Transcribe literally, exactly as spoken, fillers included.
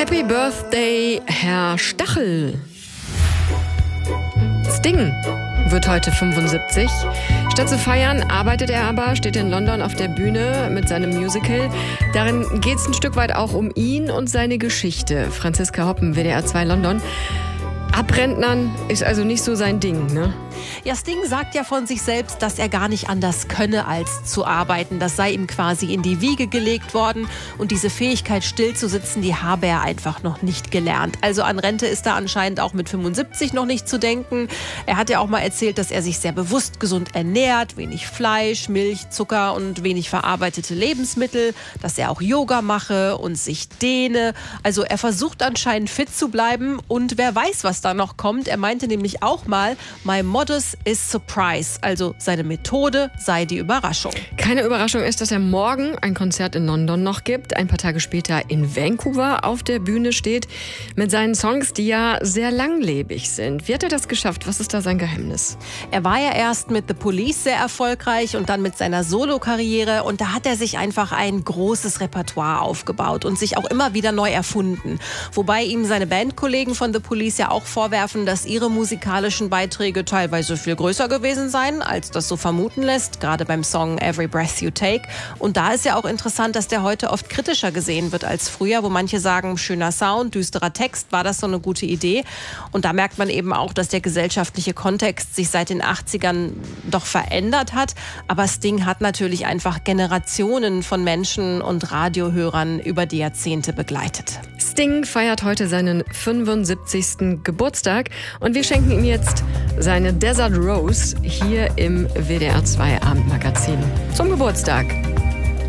Happy Birthday, Herr Stachel. Sting wird heute fünfundsiebzig. Statt zu feiern, arbeitet er aber, steht in London auf der Bühne mit seinem Musical. Darin geht es ein Stück weit auch um ihn und seine Geschichte. Franziska Hoppen, W D R zwei London. Abrentnern ist also nicht so sein Ding, ne? Ja, Sting sagt ja von sich selbst, dass er gar nicht anders könne, als zu arbeiten. Das sei ihm quasi in die Wiege gelegt worden. Und diese Fähigkeit, still zu sitzen, die habe er einfach noch nicht gelernt. Also an Rente ist da anscheinend auch mit fünfundsiebzig noch nicht zu denken. Er hat ja auch mal erzählt, dass er sich sehr bewusst gesund ernährt. Wenig Fleisch, Milch, Zucker und wenig verarbeitete Lebensmittel. Dass er auch Yoga mache und sich dehne. Also er versucht anscheinend fit zu bleiben. Und wer weiß, was da noch kommt. Er meinte nämlich auch mal, my motto ist Surprise, also seine Methode sei die Überraschung. Keine Überraschung ist, dass er morgen ein Konzert in London noch gibt, ein paar Tage später in Vancouver auf der Bühne steht mit seinen Songs, die ja sehr langlebig sind. Wie hat er das geschafft? Was ist da sein Geheimnis? Er war ja erst mit The Police sehr erfolgreich und dann mit seiner Solokarriere und da hat er sich einfach ein großes Repertoire aufgebaut und sich auch immer wieder neu erfunden. Wobei ihm seine Bandkollegen von The Police ja auch vorwerfen, dass ihre musikalischen Beiträge teilweise viel größer gewesen seien, als das so vermuten lässt, gerade beim Song Every Breath You Take. Und da ist ja auch interessant, dass der heute oft kritischer gesehen wird als früher, wo manche sagen, schöner Sound, düsterer Text, war das so eine gute Idee? Und da merkt man eben auch, dass der gesellschaftliche Kontext sich seit den achtzigern doch verändert hat. Aber Sting hat natürlich einfach Generationen von Menschen und Radiohörern über die Jahrzehnte begleitet. Sting feiert heute seinen fünfundsiebzigsten Geburtstag und wir schenken ihm jetzt seine Desert Rose hier im W D R zwei Abendmagazin zum Geburtstag.